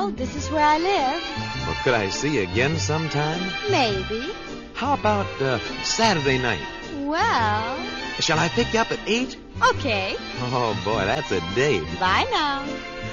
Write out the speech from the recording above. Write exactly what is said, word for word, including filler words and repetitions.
know. This is where I live. Well, could I see you again sometime? Maybe. How about uh, Saturday night? Well... Shall I pick you up at eight? Okay. Oh, boy, that's a date. Bye now.